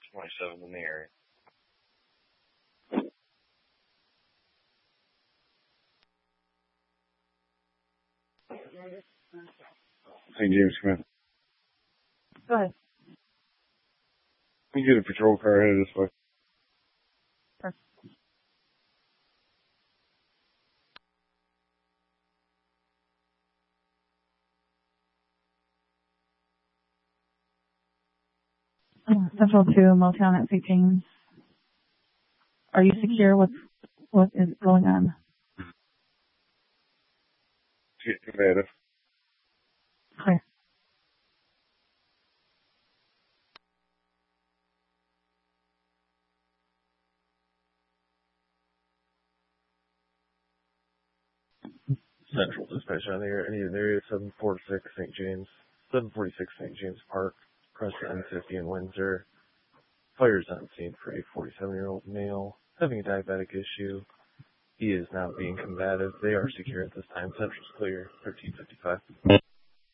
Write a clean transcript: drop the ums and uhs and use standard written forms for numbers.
27 in the area. St. James, come in. Go ahead. We get a patrol car headed this way. Sure. Central to Motown at St. James. Are you secure? What is going on? Combative. Clear. Central dispatch on the area 746 St. James, 746 St. James Park, across the N50 in Windsor. Fires on scene for a 47-year-old male having a diabetic issue. He is now being combative. They are secure at this time. Central's clear, 1355.